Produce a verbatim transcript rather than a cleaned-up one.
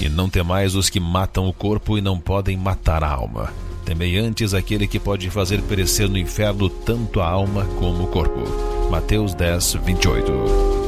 E não temais os que matam o corpo e não podem matar a alma. Temei antes aquele que pode fazer perecer no inferno tanto a alma como o corpo. Mateus dez, vinte e oito.